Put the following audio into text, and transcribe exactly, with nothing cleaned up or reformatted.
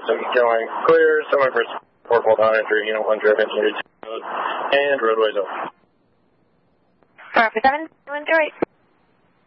So going clear, someone for four volt high, three, unit one driven, unit two, and roadways open. four for seven, one, zero eight.